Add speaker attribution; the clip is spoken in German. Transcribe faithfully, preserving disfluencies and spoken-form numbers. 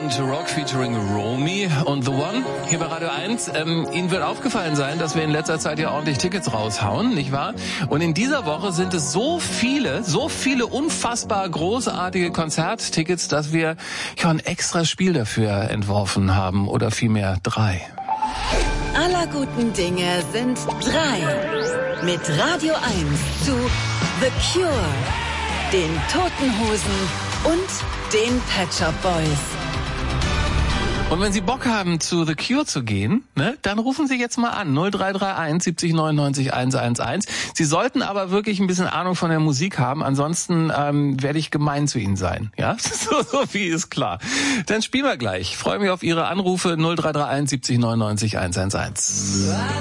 Speaker 1: und Rock featuring Romy und The One hier bei Radio eins. Ähm, Ihnen wird aufgefallen sein, dass wir in letzter Zeit ja ordentlich Tickets raushauen, nicht wahr? Und in dieser Woche sind es so viele, so viele unfassbar großartige Konzerttickets, dass wir ja ein extra Spiel dafür entworfen haben, oder vielmehr drei.
Speaker 2: Aller guten Dinge sind drei. Mit Radio eins zu The Cure, den Toten Hosen und den Pet Shop Boys.
Speaker 1: Und wenn Sie Bock haben, zu The Cure zu gehen, ne, dann rufen Sie jetzt mal an. null drei drei eins siebzig neunundneunzig hunderteins. Sie sollten aber wirklich ein bisschen Ahnung von der Musik haben, ansonsten ähm, werde ich gemein zu Ihnen sein. Ja, so, so viel ist klar. Dann spielen wir gleich. Ich freue mich auf Ihre Anrufe null drei drei eins siebzig neunundneunzig hunderteins.